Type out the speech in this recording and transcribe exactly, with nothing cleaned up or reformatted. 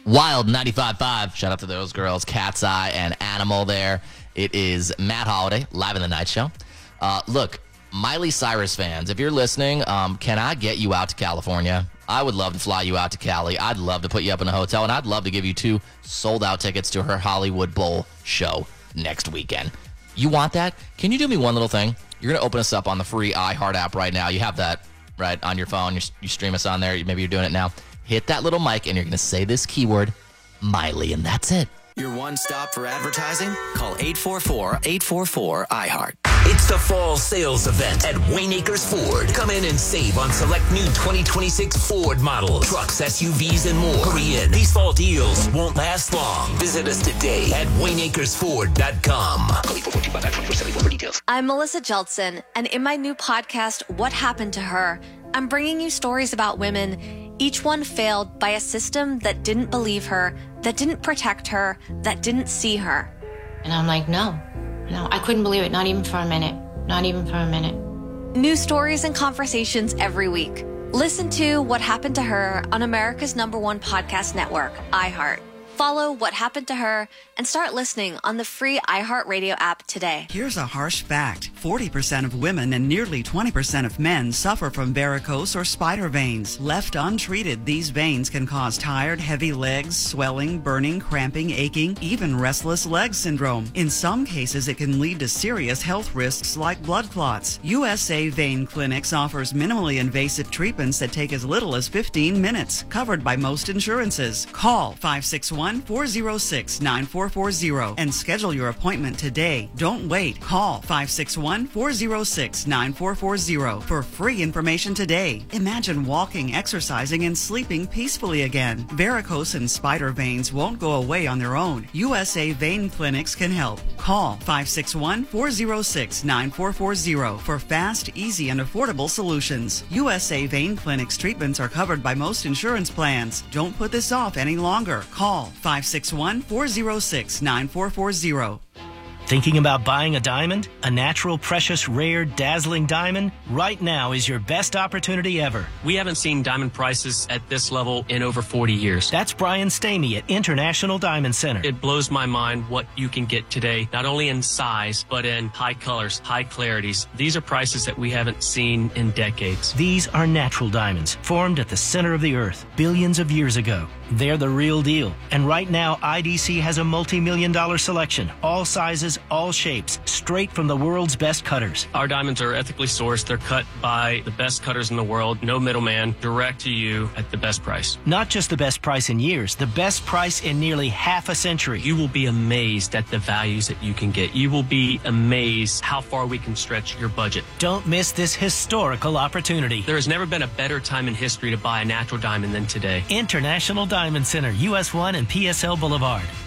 Wild ninety-five point five. Shout out to those girls, Cat's Eye and Animal there. It is Matt Holiday, live in the night show. Uh, look, Miley Cyrus fans, if you're listening, um, can I get you out to California? I would love to fly you out to Cali. I'd love to put you up in a hotel, and I'd love to give you two sold-out tickets to her Hollywood Bowl show next weekend. You want that? Can you do me one little thing? You're going to open us up on the free iHeart app right now. You have that right on your phone. You, you stream us on there. Maybe you're doing it now. Hit that little mic, and you're going to say this keyword, Miley, and that's it. Your one stop for advertising? Call eight four four, eight four four, iHeart. It's the fall sales event at Wayne Acres Ford. Come in and save on select new twenty twenty-six Ford models, trucks, S U Vs, and more. Hurry in. These fall deals won't last long. Visit us today at wayne acres ford dot com. I'm Melissa Jeltsin, and in my new podcast, What Happened to Her, I'm bringing you stories about women, each one failed by a system that didn't believe her, that didn't protect her, that didn't see her. And I'm like, no. No, I couldn't believe it. Not even for a minute. Not even for a minute. New stories and conversations every week. Listen to What Happened to Her on America's number one podcast network, iHeart. Follow What Happened to Her and start listening on the free iHeartRadio app today. Here's a harsh fact. forty percent of women and nearly twenty percent of men suffer from varicose or spider veins. Left untreated, these veins can cause tired, heavy legs, swelling, burning, cramping, aching, even restless leg syndrome. In some cases, it can lead to serious health risks like blood clots. U S A Vein Clinics offers minimally invasive treatments that take as little as fifteen minutes, covered by most insurances. Call five six one, four zero six, nine four four zero and schedule your appointment today. Don't wait. Call five six one, four zero six, nine four four zero for free information today. Imagine walking, exercising, and sleeping peacefully again. Varicose and spider veins won't go away on their own. U S A Vein Clinics can help. Call five six one, four zero six, nine four four zero for fast, easy, and affordable solutions. U S A Vein Clinics treatments are covered by most insurance plans. Don't put this off any longer. Call five six one, four zero six, nine four four zero. Thinking about buying a diamond? A natural, precious, rare, dazzling diamond? Right now is your best opportunity ever. We haven't seen diamond prices at this level in over forty years. That's Brian Stamey at International Diamond Center. It blows my mind what you can get today, not only in size, but in high colors, high clarities. These are prices that we haven't seen in decades. These are natural diamonds, formed at the center of the earth, billions of years ago. They're the real deal. And right now, I D C has a multi-million dollar selection, all sizes, all shapes, straight from the world's best cutters. Our diamonds are ethically sourced. They're cut by the best cutters in the world. No middleman, direct to you at the best price. Not just the best price in years, the best price in nearly half a century. You will be amazed at the values that you can get. You will be amazed how far we can stretch your budget. Don't miss this historical opportunity. There has never been a better time in history to buy a natural diamond than today. International Diamond Center, U S one and P S L Boulevard.